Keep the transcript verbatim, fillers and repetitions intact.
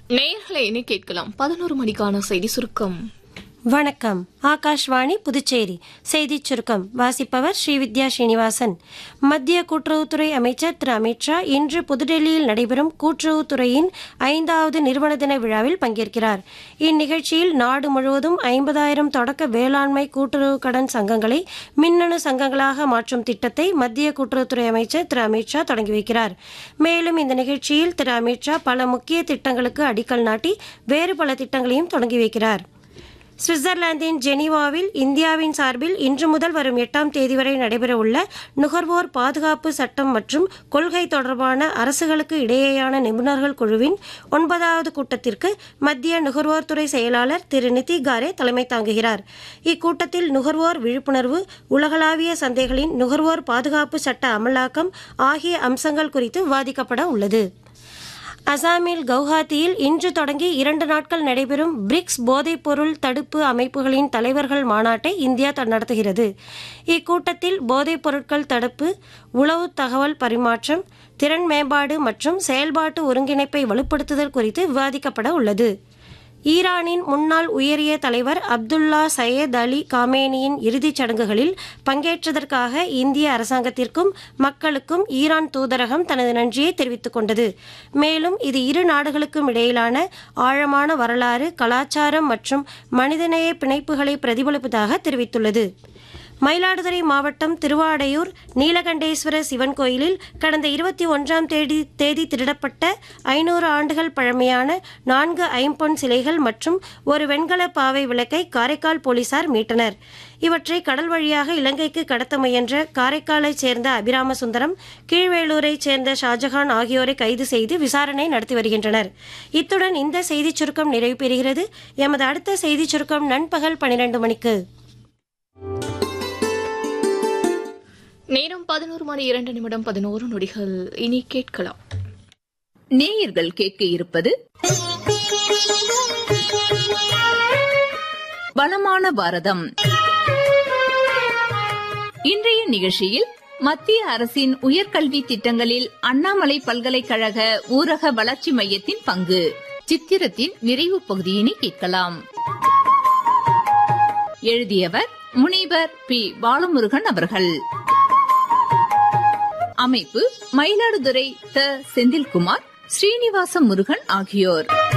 நேயர்களை இனி கேட்கலாம் பதினோரு மணிக்கான செய்தி சுருக்கம். வணக்கம். ஆகாஷ்வாணி புதுச்சேரி செய்திச் சுருக்கம் வாசிப்பவர் ஸ்ரீவித்யா ஸ்ரீனிவாசன். மத்திய கூட்டுறவுத்துறை அமைச்சர் திரு அமித்ஷா இன்று புதுடெல்லியில் நடைபெறும் கூட்டுறவுத்துறையின் ஐந்தாவது நிறுவன தின விழாவில் பங்கேற்கிறார். இந்நிகழ்ச்சியில் நாடு முழுவதும் ஐம்பதாயிரம் தொடக்க வேளாண்மை கூட்டுறவு கடன் சங்கங்களை மின்னணு சங்கங்களாக மாற்றும் திட்டத்தை மத்திய கூட்டுறவுத்துறை அமைச்சர் திரு அமித்ஷா தொடங்கி வைக்கிறார். மேலும் இந்த நிகழ்ச்சியில் திரு அமித்ஷா பல முக்கிய திட்டங்களுக்கு அடிக்கல் நாட்டி வேறு பல திட்டங்களையும் தொடங்கி வைக்கிறார். சுவிட்சர்லாந்தின் ஜெனீவாவில் இந்தியாவின் சார்பில் இன்று முதல் வரும் எட்டாம் தேதி வரை நடைபெறவுள்ள நுகர்வோர் பாதுகாப்பு சட்டம் மற்றும் கொள்கை தொடர்பான அரசுகளுக்கு இடையேயான நிபுணர்கள் குழுவின் ஒன்பதாவது கூட்டத்திற்கு மத்திய நுகர்வோர் துறை செயலாளர் திரு நிதி காரே தலைமை தாங்குகிறார். இக்கூட்டத்தில் நுகர்வோர் விழிப்புணர்வு, உலகளாவிய சந்தைகளின் நுகர்வோர் பாதுகாப்பு சட்ட அமலாக்கம் ஆகிய அம்சங்கள் குறித்து விவாதிக்கப்பட உள்ளது. அசாமில் கவுஹாத்தியில் இன்று தொடங்கி இரண்டு நாட்கள் நடைபெறும் பிரிக்ஸ் போதைப்பொருள் தடுப்பு அமைப்புகளின் தலைவர்கள் மாநாட்டை இந்தியா நடத்துகிறது. இக்கூட்டத்தில் போதைப் பொருட்கள் தடுப்பு, உளவு தகவல் பரிமாற்றம், திறன் மேம்பாடு மற்றும் செயல்பாட்டு ஒருங்கிணைப்பை வலுப்படுத்துதல் குறித்து விவாதிக்கப்பட உள்ளது. ஈரானின் முன்னாள் உயரிய தலைவர் அப்துல்லா சையத் அலி காமேனியின் இறுதிச் சடங்குகளில் பங்கேற்றதற்காக இந்திய அரசாங்கத்திற்கும் மக்களுக்கும் ஈரான் தூதரகம் தனது நன்றியை தெரிவித்துக் கொண்டது. மேலும் இது இரு நாடுகளுக்கும் இடையிலான ஆழமான வரலாறு, கலாச்சாரம் மற்றும் மனிதநேய பிணைப்புகளை பிரதிபலிப்பதாக தெரிவித்துள்ளது. மயிலாடுதுறை மாவட்டம் திருவாடையூர் நீலகண்டேஸ்வர சிவன் கோயிலில் கடந்த இருபத்தி ஒன்றாம் தேதி தேதி திருடப்பட்ட ஐநூறு ஆண்டுகள் பழமையான நான்கு ஐம்பொன் சிலைகள் மற்றும் ஒரு வெண்கல பாவை விளக்கை காரைக்கால் போலீசார் மீட்டனர். இவற்றை கடல் வழியாக இலங்கைக்கு கடத்த முயன்ற காரைக்காலைச் சேர்ந்த அபிராம சுந்தரம், கீழ்வேலூரைச் சேர்ந்த ஷாஜஹான் ஆகியோரை கைது செய்து விசாரணை நடத்தி வருகின்றனர். இத்துடன் இந்த செய்திச் சுருக்கம் நிறைவு பெறுகிறது. எமது அடுத்த செய்திச் சுருக்கம் நண்பகல் பனிரெண்டு மணிக்கு. நேரம் பதினோரு மணி இரண்டு நிமிடம் பதினோரு நொடிகள். இனி கேட்கலாம். நேயர்கள் கேட்க இருப்பது வளமான பாரதம். இன்றைய நிகழ்ச்சியில் மத்திய அரசின் உயர்கல்வி திட்டங்களில் அண்ணாமலை பல்கலைக்கழக ஊரக வளர்ச்சி மையத்தின் பங்கு சித்திரத்தின் நிறைவு பகுதியினை கேட்கலாம். எழுதியவர் முனைவர் பி பாலமுருகன் அவர்கள். அமைப்பு மயிலாடுதுறை த செந்தில்குமார், ஸ்ரீனிவாச முருகன் ஆகியோர்.